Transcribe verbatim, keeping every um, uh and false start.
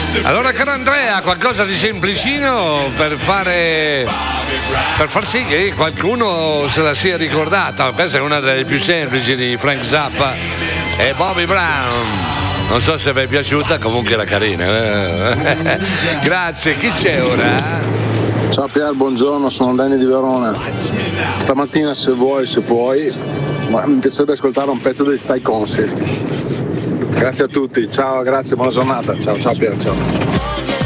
Allora, caro Andrea, qualcosa di semplicino per fare per far sì che qualcuno se la sia ricordata. Questa è una delle più semplici di Frank Zappa e Bobby Brown. Non so se vi è piaciuta, comunque era carina. Grazie, chi c'è ora? Ciao Pier, buongiorno, sono Danny di Verona. Stamattina, se vuoi, se puoi, ma mi piacerebbe ascoltare un pezzo dei Stay Consi. Grazie a tutti, ciao, grazie, buona giornata. Ciao, ciao Pier, ciao.